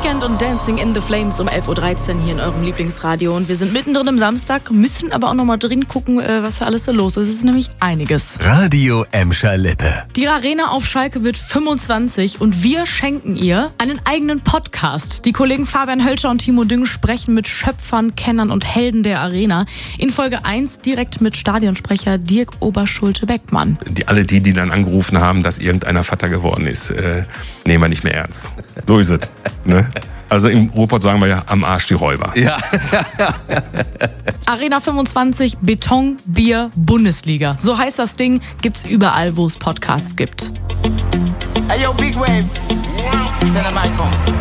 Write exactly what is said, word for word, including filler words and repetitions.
Weekend und Dancing in the Flames um elf Uhr dreizehn hier in eurem Lieblingsradio. Und wir sind mittendrin im Samstag, müssen aber auch noch mal drin gucken, was da alles so los ist. Es ist nämlich einiges. Radio Emscher Lippe. Die Arena auf Schalke wird fünfundzwanzig und wir schenken ihr einen eigenen Podcast. Die Kollegen Fabian Hölscher und Timo Düng sprechen mit Schöpfern, Kennern und Helden der Arena. In Folge eins direkt mit Stadionsprecher Dirk Oberschulte-Beckmann. Die, alle die, die dann angerufen haben, dass irgendeiner Vater geworden ist, äh, nehmen wir nicht mehr ernst. So ist es. Ne? Also im Ruhrpott sagen wir ja, am Arsch die Räuber. Ja. Arena fünfundzwanzig, Beton, Bier, Bundesliga. So heißt das Ding, gibt's überall, wo es Podcasts gibt. Hey yo, Big Wave. Tell them I come.